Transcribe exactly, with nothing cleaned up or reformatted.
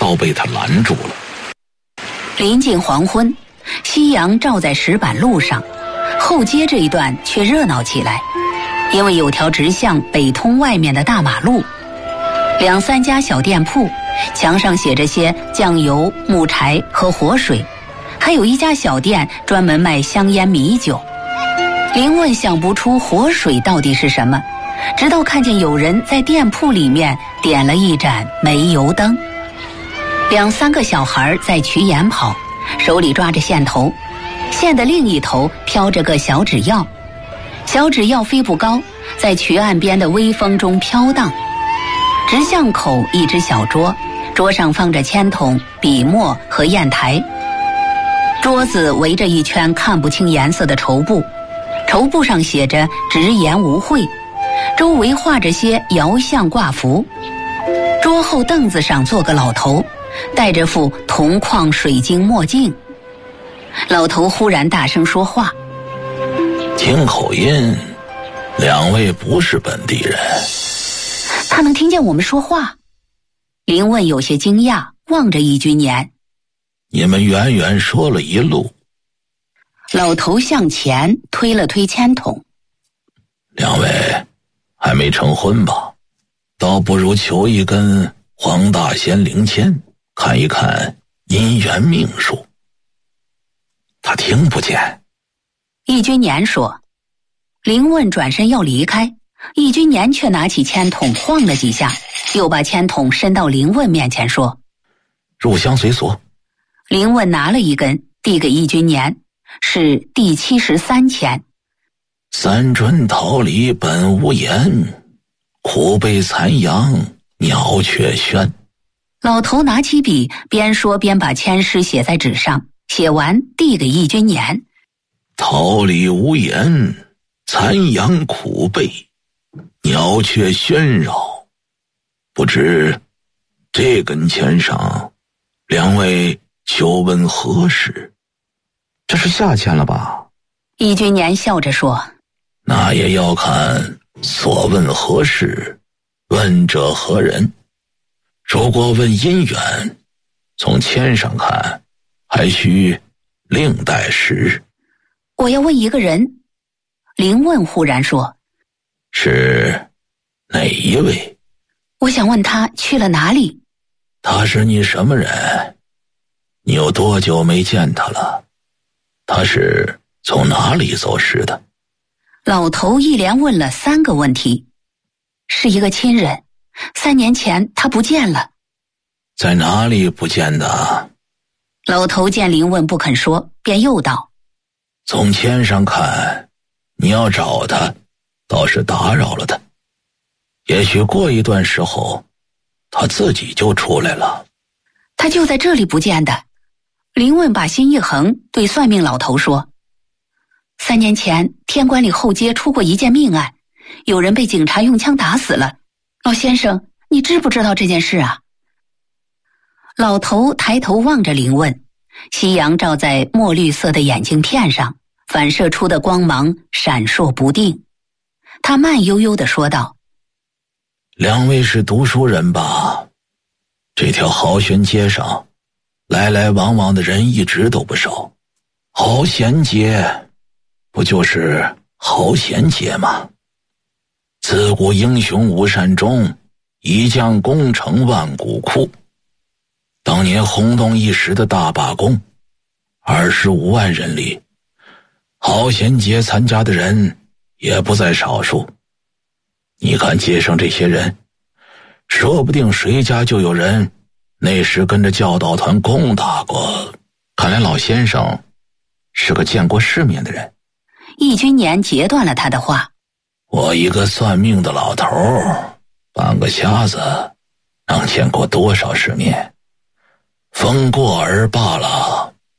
倒被他拦住了。 临近黄昏，夕阳照在石板路上，后街这一段却热闹起来，因为有条直向北通外面的大马路，两三家小店铺，墙上写着些酱油、木柴和活水，还有一家小店专门卖香烟米酒。林问想不出活水到底是什么，直到看见有人在店铺里面点了一盏煤油灯。两三个小孩在渠沿跑，手里抓着线头，线的另一头飘着个小纸鹞，小纸鹞飞不高，在渠岸边的微风中飘荡。直巷口一只小桌，桌上放着铅筒、笔墨和砚台，桌子围着一圈看不清颜色的绸布，绸布上写着直言无讳，周围画着些摇像挂符。桌后凳子上坐个老头，戴着副铜框水晶墨镜。老头忽然大声说话： 听口音，两位不是本地人。 他能听见我们说话？林问有些惊讶，望着易君年。 你们远远说了一路。 老头向前推了推铅筒。 两位还没成婚吧？倒不如求一根黄大仙灵签，看一看姻缘命数。他听不见。 易君年说。林问转身要离开，易君年却拿起铅筒晃了几下，又把铅筒伸到林问面前说： 入乡随俗。 林问拿了一根递给易君年，是第七十三签。 三春桃李本无言，苦被残阳鸟却喧。 老头拿起笔，边说边把签诗写在纸上，写完递给易君年。 桃李无言，残阳苦被，鸟却喧扰。不知这根签上，两位求问何事？ 这是下签了吧？ 易君年笑着说： 那也要看所问何事，问者何人。如果问姻缘，从签上看，还需另待时日。 我要问一个人。林问忽然说： 是哪一位？ 我想问他去了哪里。 他是你什么人？你有多久没见他了？他是从哪里走失的？ 老头一连问了三个问题。是一个亲人，三年前他不见了。 在哪里不见的？ 老头见林问不肯说，便又道： 从签上看，你要找他，倒是打扰了他。也许过一段时候，他自己就出来了。 他就在这里不见的。林问把心一横，对算命老头说：三年前天官里后街出过一件命案，有人被警察用枪打死了。老先生，你知不知道这件事啊？老头抬头望着林问，夕阳照在墨绿色的眼镜片上，反射出的光芒闪烁不定。他慢悠悠地说道： 两位是读书人吧？这条豪轩街上来来往往的人一直都不少。豪贤街不就是豪贤街吗？自古英雄无善终，一将功成万骨枯。当年轰动一时的大罢工，二十五万人里，豪贤节参加的人也不在少数。你看街上这些人，说不定谁家就有人那时跟着教导团攻打过。 看来老先生是个见过世面的人。 易君年截断了他的话： 我一个算命的老头，半个瞎子，能见过多少世面？风过而罢了。